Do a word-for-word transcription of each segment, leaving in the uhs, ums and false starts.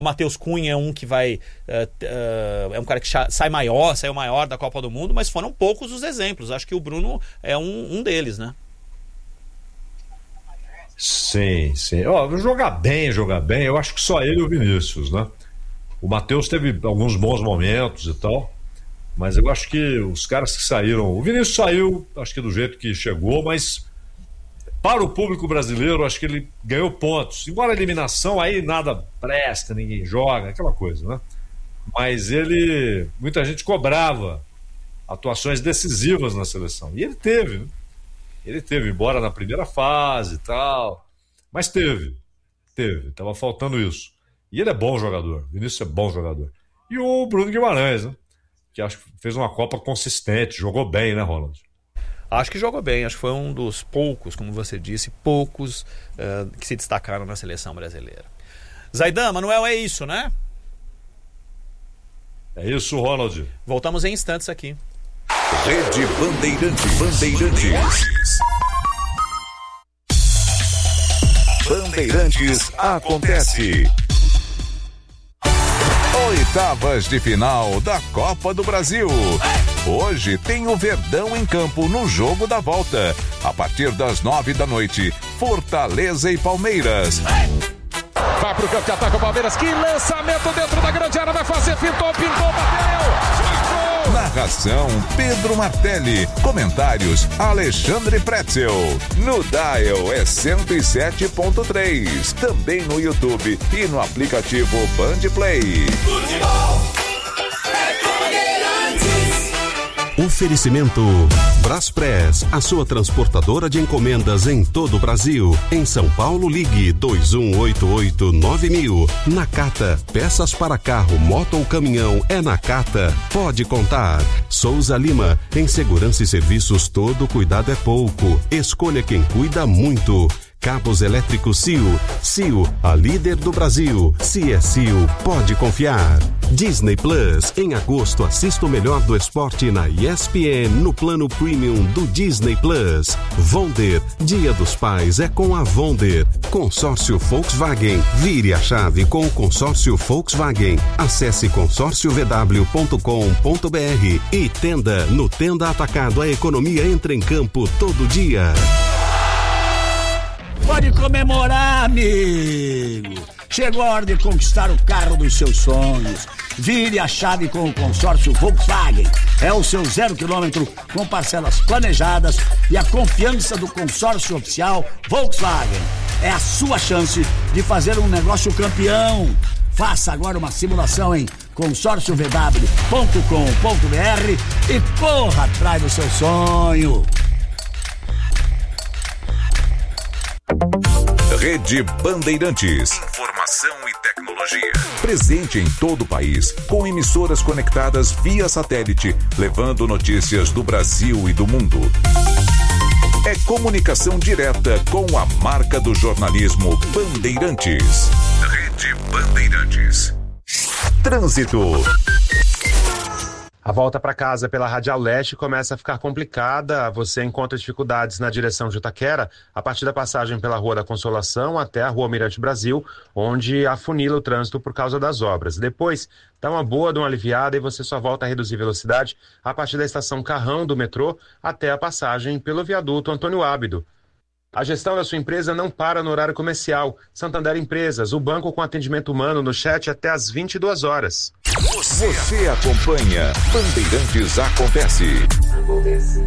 O Matheus Cunha é um que vai... Uh, uh, é um cara que sai maior, saiu maior da Copa do Mundo, mas foram poucos os exemplos. Acho que o Bruno é um, um deles, né? Sim, sim. Ó, jogar bem, jogar bem, eu acho que só ele e o Vinícius, né? O Matheus teve alguns bons momentos e tal, mas eu acho que os caras que saíram... O Vinícius saiu, acho que do jeito que chegou, mas... Para o público brasileiro, acho que ele ganhou pontos. Embora a eliminação, aí nada presta, ninguém joga, aquela coisa, né? Mas ele... Muita gente cobrava atuações decisivas na seleção. E ele teve, né? Ele teve, embora na primeira fase e tal. Mas teve. Teve. Estava faltando isso. E ele é bom jogador. Vinícius é bom jogador. E o Bruno Guimarães, né? Que acho que fez uma Copa consistente. Jogou bem, né, Ronald? Acho que jogou bem, acho que foi um dos poucos, como você disse, poucos uh, que se destacaram na seleção brasileira. Zaidan, Manuel, é isso, né? É isso, Ronald. Voltamos em instantes aqui. Rede Bandeirantes. Bandeirantes. Bandeirantes acontece. Oitavas de final da Copa do Brasil. Hoje tem o Verdão em campo no jogo da volta. A partir das nove da noite, Fortaleza e Palmeiras. Vai pro campo de ataque o Palmeiras. Que lançamento dentro da grande área. Vai fazer, fintou, pintou, bateu. Narração Pedro Martelli. Comentários Alexandre Pretzel. No Dial é cento e sete ponto três. Também no YouTube e no aplicativo Band Play. Futebol é Bandeirantes. Oferecimento Braspress, a sua transportadora de encomendas em todo o Brasil. Em São Paulo, ligue dois um oito oito nove mil. Nakata, peças para carro, moto ou caminhão, é Nakata. Pode contar. Souza Lima, em segurança e serviços todo cuidado é pouco. Escolha quem cuida muito. Cabos elétricos C I O. C I O, a líder do Brasil. Se é C I O, pode confiar. Disney Plus. Em agosto, assista o melhor do esporte na E S P N no plano premium do Disney Plus. Vonder. Dia dos Pais é com a Vonder. Consórcio Volkswagen. Vire a chave com o consórcio Volkswagen. Acesse consórcio v w ponto com ponto b r e Tenda. No Tenda Atacado, a economia entra em campo todo dia. Pode comemorar, amigo! Chegou a hora de conquistar o carro dos seus sonhos. Vire a chave com o consórcio Volkswagen. É o seu zero quilômetro com parcelas planejadas e a confiança do consórcio oficial Volkswagen. É a sua chance de fazer um negócio campeão. Faça agora uma simulação em consórcio v w ponto com ponto b r e corra atrás do seu sonho. Rede Bandeirantes. Informação e tecnologia. Presente em todo o país, com emissoras conectadas via satélite, levando notícias do Brasil e do mundo. É comunicação direta com a marca do jornalismo Bandeirantes. Rede Bandeirantes. Trânsito. A volta para casa pela Radial Leste começa a ficar complicada. Você encontra dificuldades na direção de Itaquera, a partir da passagem pela Rua da Consolação até a Rua Almirante Brasil, onde afunila o trânsito por causa das obras. Depois, dá uma boa de uma aliviada e você só volta a reduzir velocidade a partir da estação Carrão do metrô até a passagem pelo viaduto Antônio Ábido. A gestão da sua empresa não para no horário comercial. Santander Empresas, o banco com atendimento humano no chat até às vinte e duas horas. Você, Você acompanha Bandeirantes Acontece. Acontece.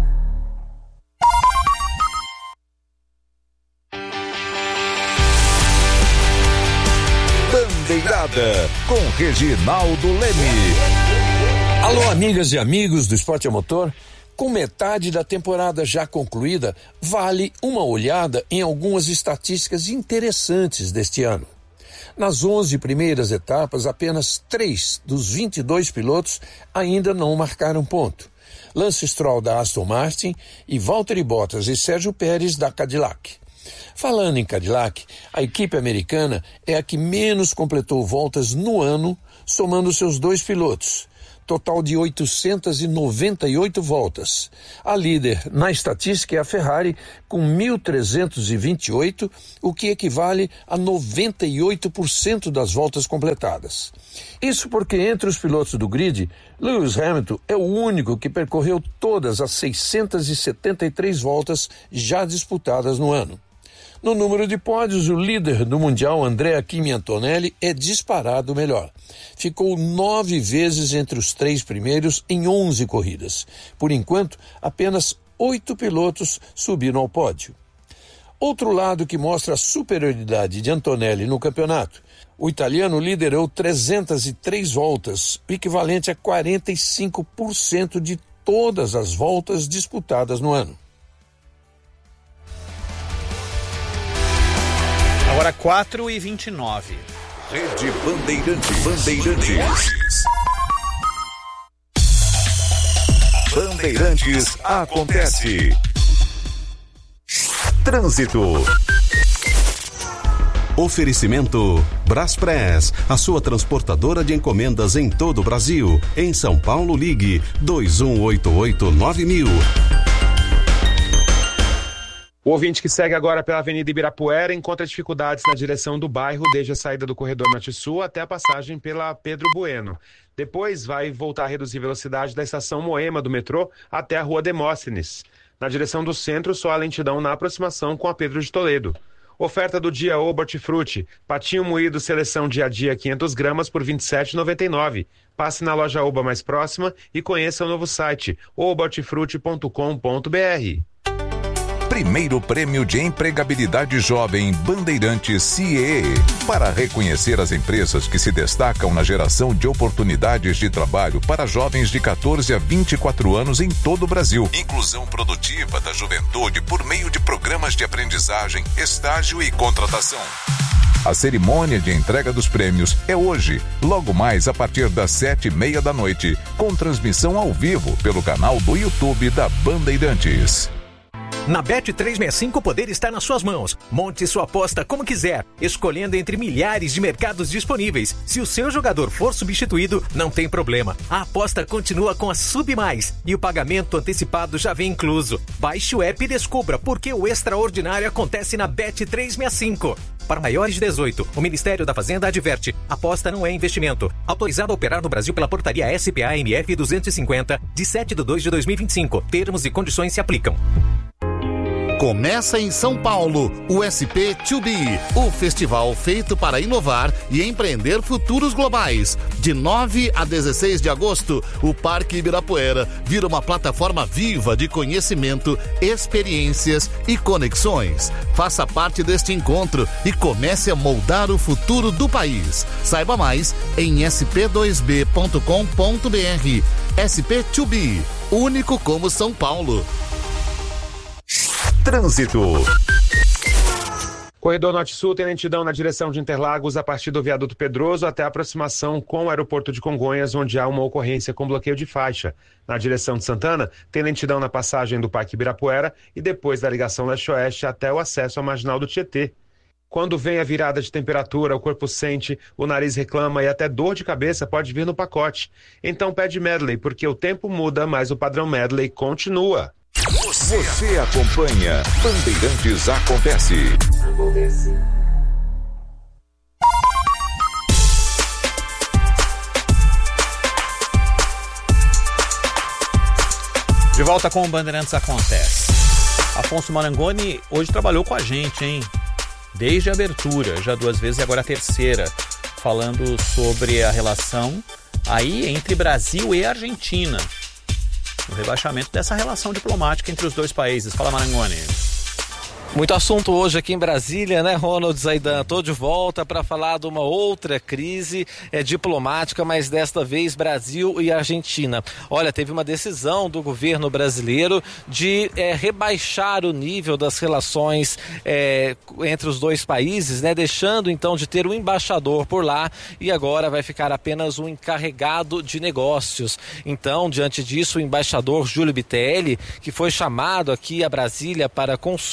Bandeirada com Reginaldo Leme. Alô, amigas e amigos do Esporte a Motor. Com metade da temporada já concluída, vale uma olhada em algumas estatísticas interessantes deste ano. Nas onze primeiras etapas, apenas três dos vinte e dois pilotos ainda não marcaram ponto. Lance Stroll da Aston Martin e Valtteri Bottas e Sérgio Pérez da Cadillac. Falando em Cadillac, a equipe americana é a que menos completou voltas no ano, somando seus dois pilotos. total de oitocentas e noventa e oito voltas. A líder na estatística é a Ferrari, com mil trezentos e vinte e oito, o que equivale a noventa e oito por cento das voltas completadas. Isso porque entre os pilotos do grid, Lewis Hamilton é o único que percorreu todas as seiscentas e setenta e três voltas já disputadas no ano. No número de pódios, o líder do Mundial, Andrea Kimi Antonelli, é disparado melhor. Ficou nove vezes entre os três primeiros em onze corridas. Por enquanto, apenas oito pilotos subiram ao pódio. Outro lado que mostra a superioridade de Antonelli no campeonato. O italiano liderou trezentas e três voltas, o equivalente a quarenta e cinco por cento de todas as voltas disputadas no ano. Agora quatro e vinte e nove. Rede Bandeirantes. Bandeirantes. Bandeirantes acontece. Trânsito. Oferecimento Braspress, a sua transportadora de encomendas em todo o Brasil. Em São Paulo, ligue dois um oito oito nove mil. O ouvinte que segue agora pela Avenida Ibirapuera encontra dificuldades na direção do bairro desde a saída do corredor Norte-Sul até a passagem pela Pedro Bueno. Depois vai voltar a reduzir velocidade da estação Moema do metrô até a Rua Demóstenes. Na direção do centro, só há lentidão na aproximação com a Pedro de Toledo. Oferta do dia Oba Hortifruti. Patinho moído seleção dia a dia quinhentas gramas por vinte e sete reais e noventa e nove centavos. Passe na loja Oba mais próxima e conheça o novo site oba hortifruti ponto com ponto br. Primeiro Prêmio de Empregabilidade Jovem Bandeirantes C I E. Para reconhecer as empresas que se destacam na geração de oportunidades de trabalho para jovens de quatorze a vinte e quatro anos em todo o Brasil. Inclusão produtiva da juventude por meio de programas de aprendizagem, estágio e contratação. A cerimônia de entrega dos prêmios é hoje, logo mais a partir das sete e meia da noite, com transmissão ao vivo pelo canal do YouTube da Bandeirantes. Na Bet trezentos e sessenta e cinco o poder está nas suas mãos. Monte sua aposta como quiser, escolhendo entre milhares de mercados disponíveis. Se o seu jogador for substituído, não tem problema. A aposta continua com a Sub Mais e o pagamento antecipado já vem incluso. Baixe o app e descubra por que o extraordinário acontece na Bet trezentos e sessenta e cinco. Para maiores de dezoito, o Ministério da Fazenda adverte: aposta não é investimento. Autorizado a operar no Brasil pela portaria S P A M F duzentos e cinquenta, de sete de dois de dois mil e vinte e cinco. Termos e condições se aplicam. Começa em São Paulo, o S P dois B, o festival feito para inovar e empreender futuros globais. De nove a dezesseis de agosto, o Parque Ibirapuera vira uma plataforma viva de conhecimento, experiências e conexões. Faça parte deste encontro e comece a moldar o futuro do país. Saiba mais em s p dois b ponto com ponto br. S P dois B, único como São Paulo. Trânsito. Corredor Norte-Sul tem lentidão na direção de Interlagos a partir do viaduto Pedroso até a aproximação com o aeroporto de Congonhas, onde há uma ocorrência com bloqueio de faixa. Na direção de Santana, tem lentidão na passagem do Parque Ibirapuera e depois da ligação leste-oeste até o acesso à marginal do Tietê. Quando vem a virada de temperatura, o corpo sente, o nariz reclama e até dor de cabeça pode vir no pacote. Então pede Medley, porque o tempo muda, mas o padrão Medley continua. Você acompanha Bandeirantes Acontece. Acontece. De volta com o Bandeirantes Acontece. Afonso Marangoni hoje trabalhou com a gente, hein? Desde a abertura, já duas vezes e agora a terceira, falando sobre a relação aí entre Brasil e Argentina. O rebaixamento dessa relação diplomática entre os dois países. Fala, Marangoni. Muito assunto hoje aqui em Brasília, né, Ronald Zaidan? Tô de volta para falar de uma outra crise é, diplomática, mas desta vez Brasil e Argentina. Olha, teve uma decisão do governo brasileiro de é, rebaixar o nível das relações é, entre os dois países, né, deixando então de ter um embaixador por lá e agora vai ficar apenas um encarregado de negócios. Então, diante disso, o embaixador Júlio Bitelli, que foi chamado aqui a Brasília para consultas,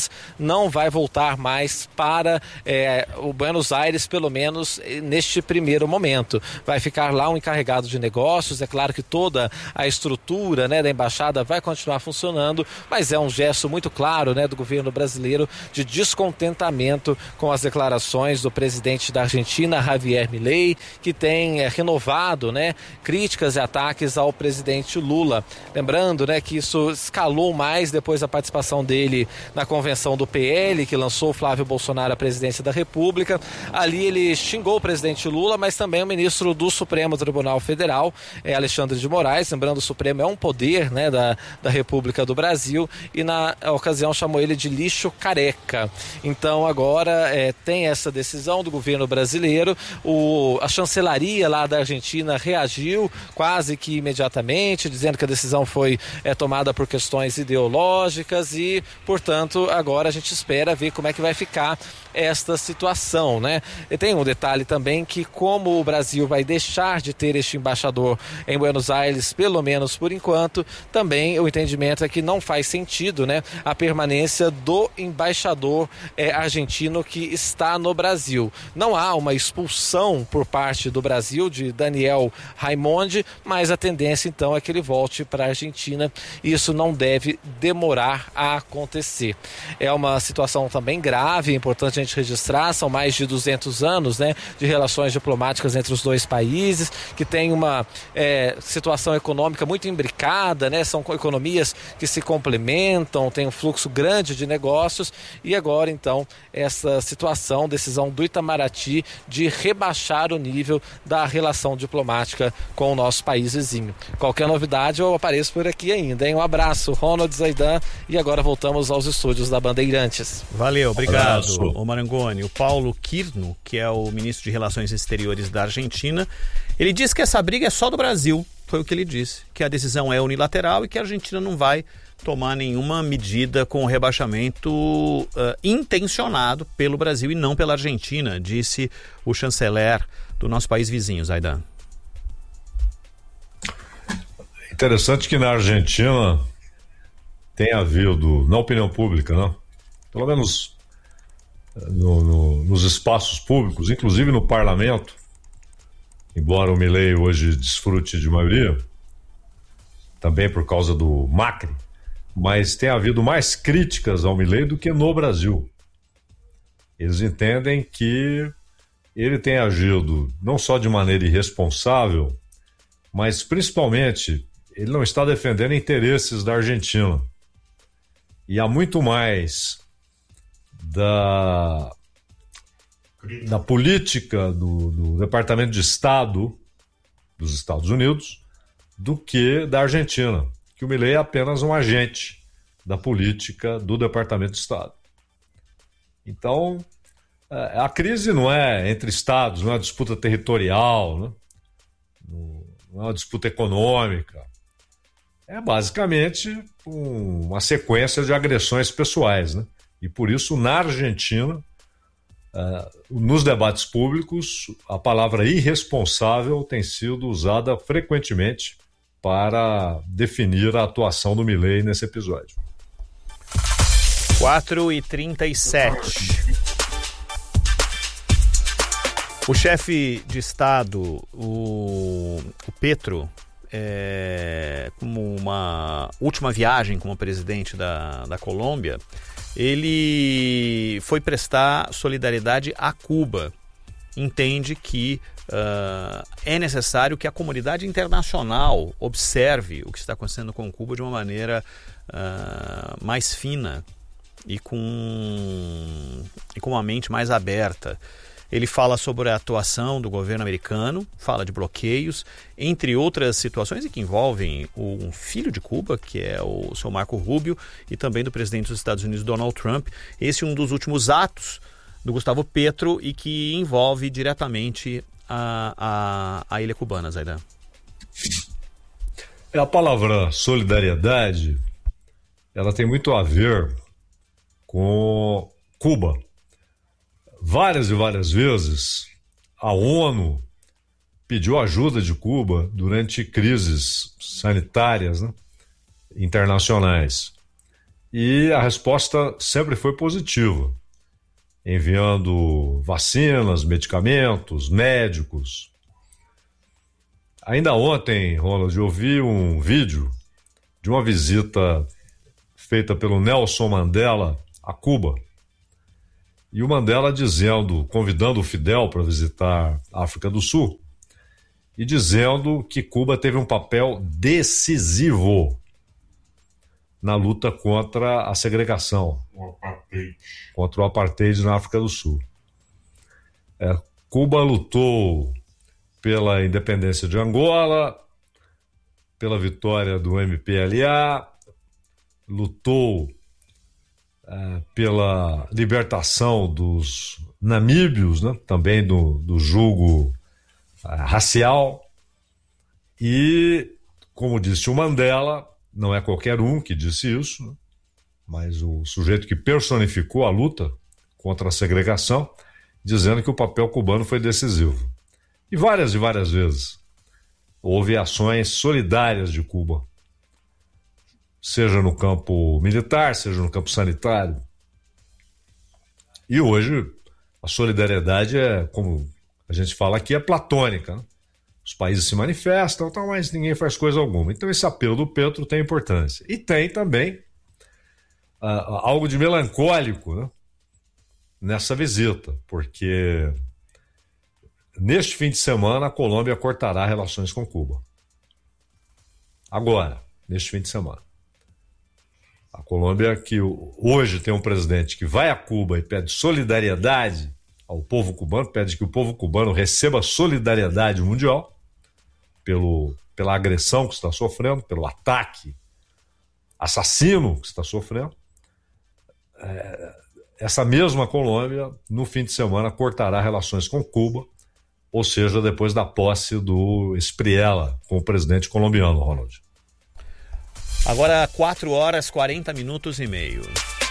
Aires não vai voltar mais para é, o Buenos Aires, pelo menos neste primeiro momento. Vai ficar lá um encarregado de negócios. É claro que toda a estrutura, né, da embaixada vai continuar funcionando, mas é um gesto muito claro, né, do governo brasileiro de descontentamento com as declarações do presidente da Argentina, Javier Milei, que tem é, renovado, né, críticas e ataques ao presidente Lula. Lembrando, né, que isso escalou mais depois da participação dele na convenção do P L, que lançou Flávio Bolsonaro à presidência da República. Ali ele xingou o presidente Lula, mas também o ministro do Supremo Tribunal Federal, é, Alexandre de Moraes. Lembrando, o Supremo é um poder, né, da, da República do Brasil, e na ocasião chamou ele de lixo careca. Então agora é, tem essa decisão do governo brasileiro. O, a chancelaria lá da Argentina reagiu quase que imediatamente, dizendo que a decisão foi é, tomada por questões ideológicas e, portanto, agora a gente espera ver como é que vai ficar esta situação, né? E tem um detalhe também, que como o Brasil vai deixar de ter este embaixador em Buenos Aires, pelo menos por enquanto, também o entendimento é que não faz sentido, né, a permanência do embaixador é, argentino que está no Brasil. Não há uma expulsão por parte do Brasil de Daniel Raimondi, mas a tendência então é que ele volte para a Argentina. Isso não deve demorar a acontecer. É uma situação também grave, é importante a gente registrar. São mais de duzentos anos, né, de relações diplomáticas entre os dois países, que tem uma é, situação econômica muito imbricada, né, são economias que se complementam, tem um fluxo grande de negócios, e agora então essa situação, decisão do Itamaraty de rebaixar o nível da relação diplomática com o nosso país vizinho. Qualquer novidade eu apareço por aqui ainda, hein? Um abraço, Ronald Zaidan, e agora voltamos aos estúdios da Bandeirantes. Valeu, obrigado, o Marangoni. O Paulo Kirno, que é o ministro de Relações Exteriores da Argentina, ele disse que essa briga é só do Brasil, foi o que ele disse, que a decisão é unilateral e que a Argentina não vai tomar nenhuma medida com o rebaixamento uh, intencionado pelo Brasil e não pela Argentina, disse o chanceler do nosso país vizinho, Zaidan. Interessante que na Argentina tem havido, na opinião pública, né? Pelo menos no, no, nos espaços públicos, inclusive no parlamento, embora o Milei hoje desfrute de maioria, também por causa do Macri, mas tem havido mais críticas ao Milei do que no Brasil. Eles entendem que ele tem agido não só de maneira irresponsável, mas principalmente ele não está defendendo interesses da Argentina. E há muito mais da, da política do, do Departamento de Estado dos Estados Unidos do que da Argentina, que o Milei é apenas um agente da política do Departamento de Estado. Então, a crise não é entre estados, não é uma disputa territorial, né? Não é uma disputa econômica. É basicamente um, uma sequência de agressões pessoais, né? E por isso, na Argentina, uh, nos debates públicos, a palavra irresponsável tem sido usada frequentemente para definir a atuação do Milei nesse episódio. quatro e trinta e sete. O chefe de Estado, o, o Petro, é, como uma última viagem como presidente da, da Colômbia, ele foi prestar solidariedade a Cuba. Entende que uh, é necessário que a comunidade internacional observe o que está acontecendo com Cuba de uma maneira uh, mais fina e com, e com uma mente mais aberta. Ele fala sobre a atuação do governo americano, fala de bloqueios, entre outras situações e que envolvem um filho de Cuba, que é o seu Marco Rubio, e também do presidente dos Estados Unidos, Donald Trump. Esse é um dos últimos atos do Gustavo Petro e que envolve diretamente a, a, a ilha cubana, Zaidan. A palavra solidariedade, ela tem muito a ver com Cuba. Várias e várias vezes a ONU pediu ajuda de Cuba durante crises sanitárias, né, internacionais. e a resposta sempre foi positiva, enviando vacinas, medicamentos, médicos. Ainda ontem, Ronald, eu vi um vídeo de uma visita feita pelo Nelson Mandela a Cuba. E o Mandela dizendo, convidando o Fidel para visitar a África do Sul, e dizendo que Cuba teve um papel decisivo na luta contra a segregação, o apartheid. contra o apartheid na África do Sul. É, Cuba lutou pela independência de Angola, pela vitória do M P L A, lutou é, pela libertação dos namíbios, né, também do, do jugo é, racial, e, como disse o Mandela, não é qualquer um que disse isso, né, mas o sujeito que personificou a luta contra a segregação, dizendo que o papel cubano foi decisivo. E várias e várias vezes houve ações solidárias de Cuba, seja no campo militar, seja no campo sanitário. E hoje a solidariedade é, como a gente fala aqui, é platônica, né? Os países se manifestam, então, mas ninguém faz coisa alguma. Então esse apelo do Petro tem importância. E tem também uh, algo de melancólico, né, nessa visita, porque neste fim de semana a Colômbia cortará relações com Cuba. Agora, neste fim de semana. A Colômbia, que hoje tem um presidente que vai a Cuba e pede solidariedade ao povo cubano, pede que o povo cubano receba solidariedade mundial pelo, pela agressão que está sofrendo, pelo ataque assassino que está sofrendo. É, essa mesma Colômbia, no fim de semana, cortará relações com Cuba, ou seja, depois da posse do Espriella como presidente colombiano, Ronald. Agora, quatro horas, quarenta minutos e meio.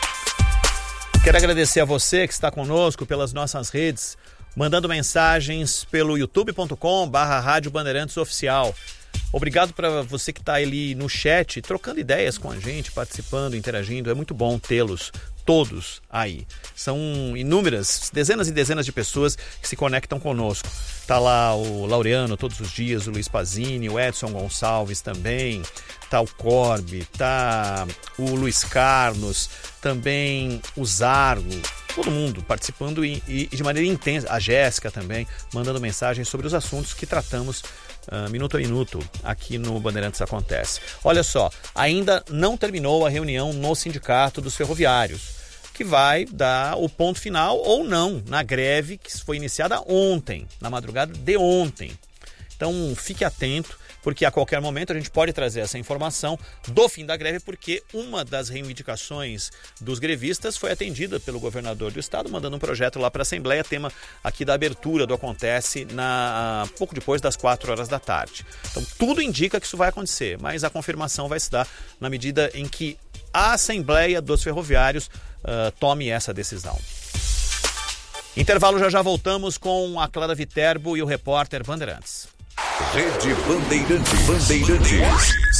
Quero agradecer a você que está conosco pelas nossas redes, mandando mensagens pelo youtube ponto com barra Rádio Bandeirantes Oficial. Obrigado para você que está ali no chat, trocando ideias com a gente, participando, interagindo. É muito bom tê-los todos aí. São inúmeras, dezenas e dezenas de pessoas que se conectam conosco. Tá lá o Laureano todos os dias, o Luiz Pazini, o Edson Gonçalves também, tá o Corbe, tá o Luiz Carlos, também o Zargo, todo mundo participando e, e de maneira intensa. A Jéssica também, mandando mensagens sobre os assuntos que tratamos Uh, minuto a minuto aqui no Bandeirantes Acontece. Olha só, ainda não terminou a reunião no Sindicato dos Ferroviários, que vai dar o ponto final ou não na greve que foi iniciada ontem, na madrugada de ontem. Então fique atento, porque a qualquer momento a gente pode trazer essa informação do fim da greve, porque uma das reivindicações dos grevistas foi atendida pelo governador do estado, mandando um projeto lá para a Assembleia, tema aqui da abertura do Acontece, na, pouco depois das quatro horas da tarde. Então tudo indica que isso vai acontecer, mas a confirmação vai se dar na medida em que a Assembleia dos Ferroviários uh, tome essa decisão. Intervalo, já já voltamos com a Clara Viterbo e o repórter Bandeirantes. Rede Bandeirantes. Bandeirantes.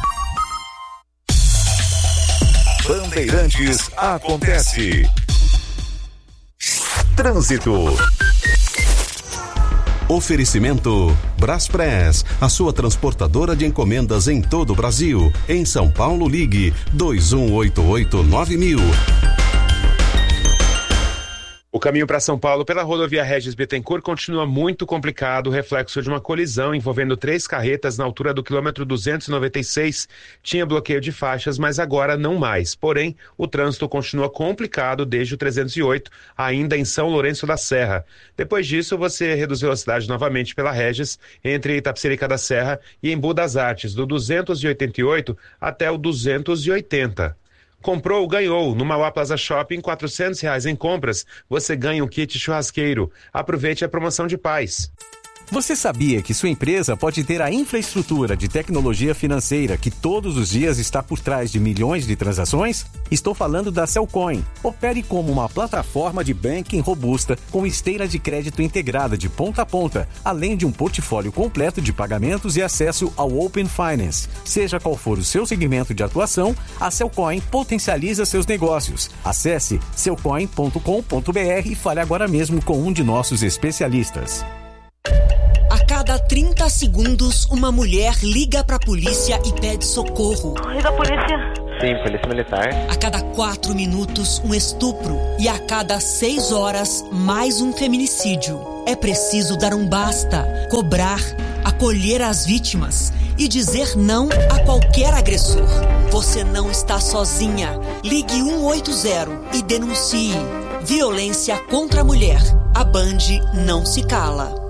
Bandeirantes Acontece. Trânsito. Oferecimento Braspress, a sua transportadora de encomendas em todo o Brasil. Em São Paulo, ligue dois um oito oito nove mil. O caminho para São Paulo pela rodovia Regis Bittencourt continua muito complicado, reflexo de uma colisão envolvendo três carretas na altura do quilômetro duzentos e noventa e seis. Tinha bloqueio de faixas, mas agora não mais. Porém, o trânsito continua complicado desde o trezentos e oito, ainda em São Lourenço da Serra. Depois disso, você reduz velocidade novamente pela Regis, entre Itapecerica da Serra e Embu das Artes, do duzentos e oitenta e oito até o duzentos e oitenta. Comprou, ganhou. No Mauá Plaza Shopping, quatrocentos reais em compras, você ganha um kit churrasqueiro. Aproveite a promoção de paz. Você sabia que sua empresa pode ter a infraestrutura de tecnologia financeira que todos os dias está por trás de milhões de transações? Estou falando da Cellcoin. Opere como uma plataforma de banking robusta com esteira de crédito integrada de ponta a ponta, além de um portfólio completo de pagamentos e acesso ao Open Finance. Seja qual for o seu segmento de atuação, a Cellcoin potencializa seus negócios. Acesse cellcoin ponto com ponto b r e fale agora mesmo com um de nossos especialistas. A cada trinta segundos, uma mulher liga pra polícia e pede socorro. Liga a polícia. Sim, polícia militar. A cada quatro minutos, um estupro. E a cada seis horas, mais um feminicídio. É preciso dar um basta, cobrar, acolher as vítimas e dizer não a qualquer agressor. Você não está sozinha. Ligue um oito zero e denuncie. Violência contra a mulher. A Band não se cala.